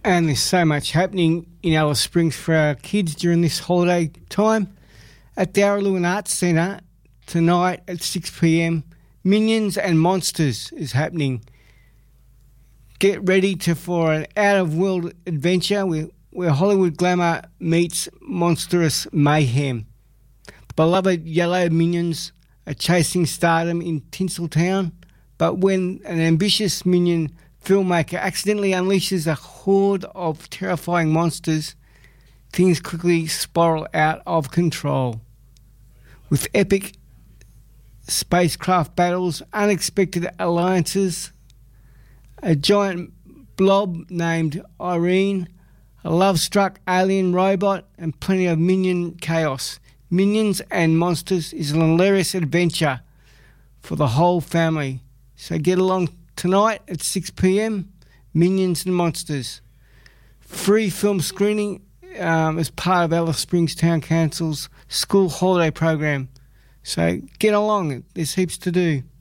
And there's so much happening in Alice Springs for our kids during this holiday time. At the Araluen Arts Centre tonight at 6 p.m, Minions and Monsters is happening. Get ready for an out-of-world adventure where Hollywood glamour meets monstrous mayhem. The beloved yellow minions are chasing stardom in Tinseltown, but when an ambitious minion filmmaker accidentally unleashes a horde of terrifying monsters, things quickly spiral out of control. With epic spacecraft battles, unexpected alliances, a giant blob named Irene, a love-struck alien robot, and plenty of minion chaos. Minions and Monsters is an hilarious adventure for the whole family. So get along tonight at 6 p.m, Minions and Monsters. Free film screening as part of Alice Springs Town Council's school holiday program. So get along, there's heaps to do.